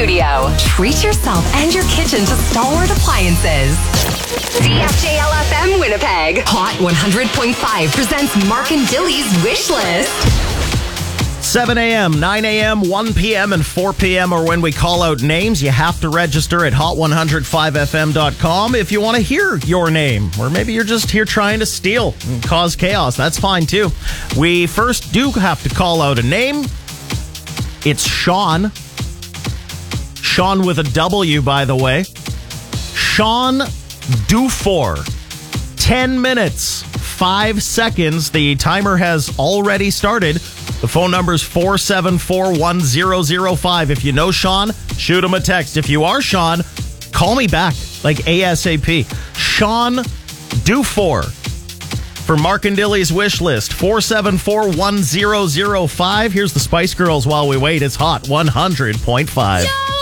studio. Treat yourself and your kitchen to Stalwart Appliances. CFJLFM Winnipeg. Hot 100.5 presents Mark and Dilly's Wish List. 7 a.m., 9 a.m., 1 p.m., and 4 p.m. are when we call out names. You have to register at hot105fm.com if you want to hear your name. Or maybe you're just here trying to steal and cause chaos. That's fine, too. We first do have to call out a name. It's Sean. Sean with a W, by the way. Sean Dufour. 10 minutes, 5 seconds. The timer has already started. The phone number is 474-1005. If you know Sean, shoot him a text. If you are Sean, call me back, like ASAP. Sean Dufour for Mark and Dilly's Wish List, 474-1005. Here's the Spice Girls while we wait. It's Hot 100.5.